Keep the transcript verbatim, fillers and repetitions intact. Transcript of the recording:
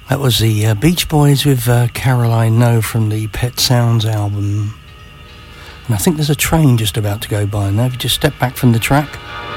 That was the uh, Beach Boys with uh, Caroline No from the Pet Sounds album. And I think there's a train just about to go by now. If you just step back from the track.